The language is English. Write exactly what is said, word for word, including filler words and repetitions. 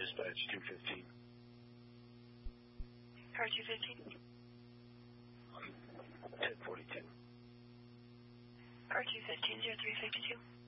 dispatch two fifteen. Car two fifteen. ten forty-two. Car two fifteen, zero three fifty-two.